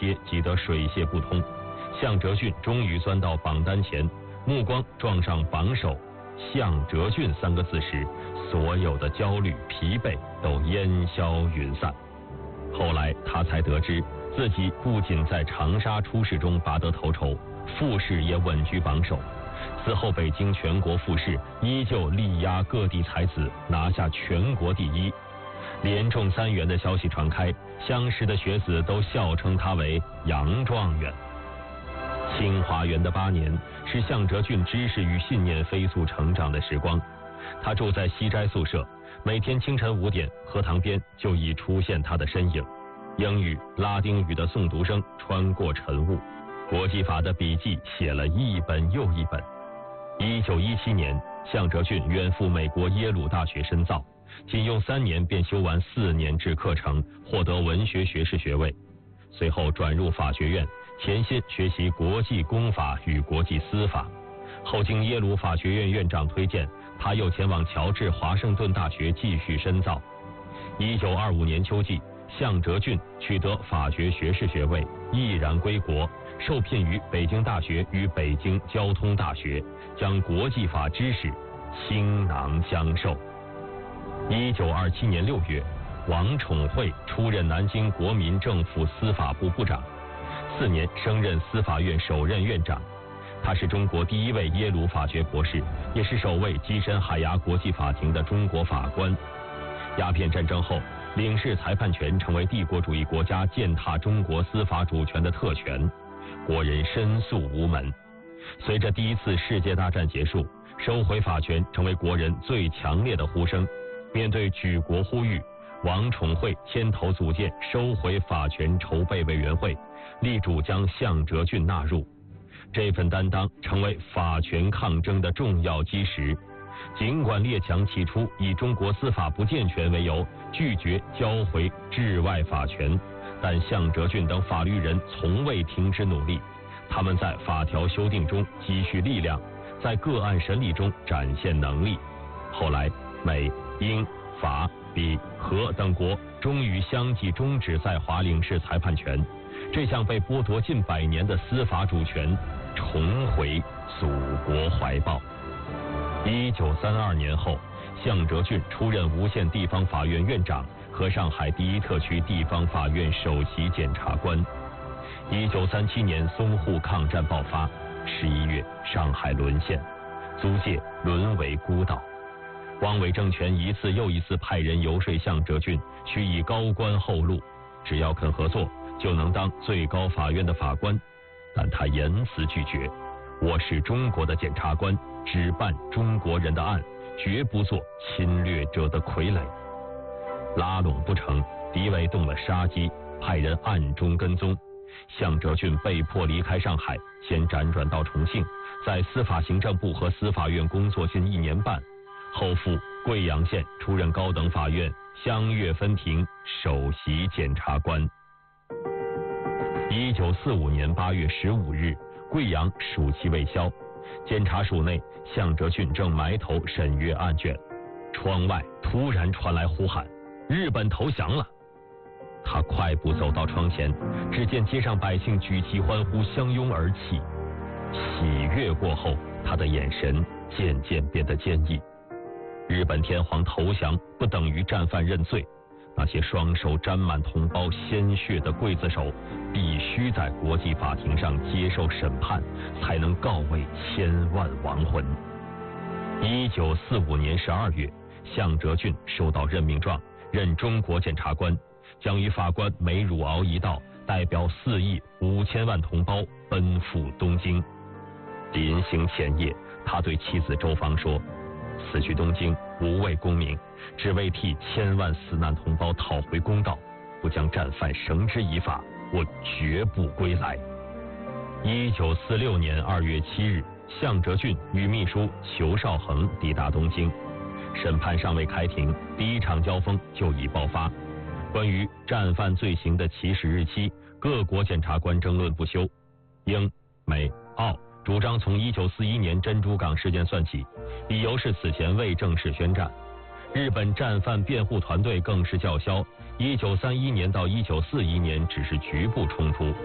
些急得水泄不通。向哲俊终于钻到榜单前，目光撞上榜首向哲俊3个字时，所有的焦虑疲惫都烟消云散。后来他才得知，自己不仅在长沙初试中拔得头筹，复试也稳居榜首。此后北京全国复试依旧力压各地才子，拿下全国第一。连中3元的消息传开，乡试的学子都笑称他为杨状元。清华园的8年是向哲俊知识与信念飞速成长的时光。他住在西斋宿舍，每天清晨5点，课堂边就已出现他的身影。英语、拉丁语的诵读声穿过晨雾，国际法的笔记写了一本又一本。1917年，向哲俊远赴美国耶鲁大学深造，仅用3年便修完4年制课程，获得文学学士学位。随后转入法学院，潜心学习国际公法与国际司法。后经耶鲁法学院院长推荐，他又前往乔治华盛顿大学继续深造。1925年秋季，向哲俊取得法学学士学位，毅然归国，受聘于北京大学与北京交通大学，将国际法知识倾囊相授。1927年6月，王宠惠出任南京国民政府司法部部长，4年升任司法院首任院长。他是中国第1位耶鲁法学博士，也是首位跻身海牙国际法庭的中国法官。鸦片战争后，领事裁判权成为帝国主义国家践踏中国司法主权的特权，国人申诉无门。随着第1次世界大战结束，收回法权成为国人最强烈的呼声。面对举国呼吁，王宠惠牵头组建收回法权筹备委员会，力主将向哲俊纳入。这份担当成为法权抗争的重要基石。尽管列强起初以中国司法不健全为由，拒绝交回治外法权，但向哲俊等法律人从未停止努力。他们在法条修订中积蓄力量，在个案审理中展现能力。后来，美、英、法、比、荷等国终于相继终止在华领事裁判权，这项被剥夺近100年的司法主权重回祖国怀抱。1932年后，向哲俊出任无线地方法院院长和上海第1特区地方法院首席检察官。1937年淞沪抗战爆发，11月上海沦陷，租界沦为孤岛。汪伪政权一次又一次派人游说向哲俊，许以高官厚禄，只要肯合作，就能当最高法院的法官。但他严词拒绝，我是中国的检察官，只办中国人的案，绝不做侵略者的傀儡。拉拢不成，敌伪动了杀机，派人暗中跟踪。向哲俊被迫离开上海，先辗转到重庆，在司法行政部和司法院工作近1年半，后赴贵阳县出任高等法院湘粤分庭首席检察官。1945年8月15日，贵阳暑期未消，检察署内，向哲俊正埋头审阅案卷，窗外突然传来呼喊：“日本投降了！”他快步走到窗前，只见街上百姓举旗欢呼，相拥而泣。喜悦过后，他的眼神渐渐变得坚毅。日本天皇投降不等于战犯认罪，那些双手沾满同胞鲜血的刽子手，必须在国际法庭上接受审判，才能告慰千万亡魂。1945年12月，向哲俊收到任命状，任中国检察官，将与法官梅汝敖一道，代表4亿5千万同胞奔赴东京。临行前夜，他对妻子周芳说：“此去东京，无畏功名，只为替千万死难同胞讨回公道，不将战犯绳之以法，我绝不归来。”1946年2月7日，向哲俊与秘书裘绍恒抵达东京，审判尚未开庭，第一场交锋就已爆发。关于战犯罪行的起始日期，各国检察官争论不休。英、美、澳主张从1941年珍珠港事件算起，理由是此前未正式宣战。日本战犯辩护团队更是叫嚣，1931年到1941年只是局部冲突，